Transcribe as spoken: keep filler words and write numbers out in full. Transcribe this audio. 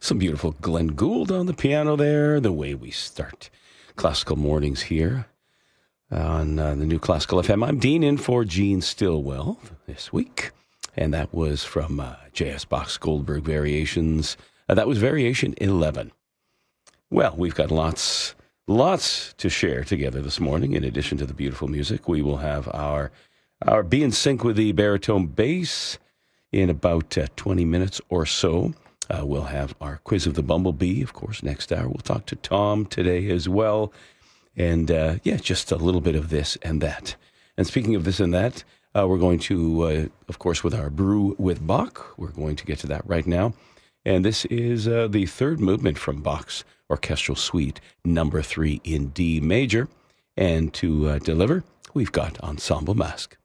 Some beautiful Glenn Gould on the piano there, the way we start classical mornings here on uh, the new Classical F M. I'm Dean in for Gene Stillwell this week, and that was from uh, J S. Bach's Goldberg Variations. Uh, that was Variation eleven. Well, we've got lots, lots to share together this morning. In addition to the beautiful music, we will have our, our Be in Sync with the baritone bass in about uh, twenty minutes or so. Uh, we'll have our Quiz of the Bumblebee, of course, next hour. We'll talk to Tom today as well. And, uh, yeah, just a little bit of this and that. And speaking of this and that, uh, we're going to, uh, of course, with our Brew with Bach. We're going to get to that right now. And this is uh, the third movement from Bach's Orchestral Suite, number three in D major. And to uh, deliver, we've got Ensemble Masque.